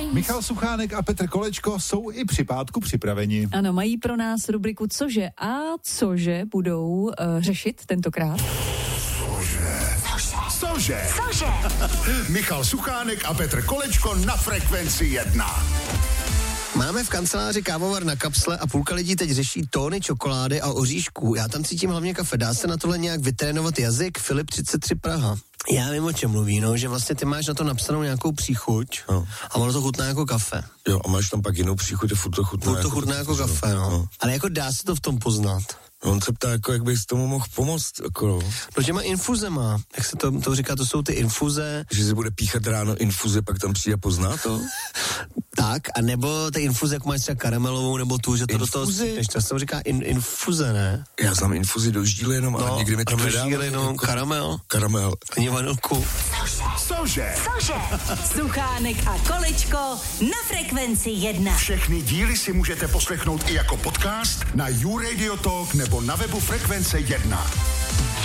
Michal Suchánek a Petr Kolečko jsou i při pátku připraveni. Ano, mají pro nás rubriku Cože a cože budou řešit tentokrát. Cože? Michal Suchánek a Petr Kolečko na Frekvenci 1. Máme v kanceláři kávovar na kapsle a půlka lidí teď řeší tóny čokolády a oříšků. Já tam cítím hlavně kafe. Dá se na tohle nějak vytrénovat jazyk? Filip 33 Praha. Já vím, o čem mluví, no, že vlastně ty máš na to napsanou nějakou příchuť a ono to chutná jako kafe. Jo, a máš tam pak jinou příchuť a furt to chutná jako kafe, no. Ale jako dá se to v tom poznat. On se ptá, jako jak bys tomu mohl pomoct, jako. No, těma infuzema, jak se to říká, to jsou ty infuze. Že se bude píchat ráno infuze, pak tam přijde a pozná to? Tak, a nebo ty infuze, jako máš třeba karamelovou, nebo tu, že to infuzi? do toho střihneš, to se tomu říká infuze, ne? Já znám infuzi do žíly jenom, ale někdy mi to nedá. No, karamel. Ani vanilku. Cože? Suchánek a Kolečko na Frekvenci 1. Všechny díly si můžete poslechnout i jako podcast na YouRadio Talk nebo na webu Frekvence 1.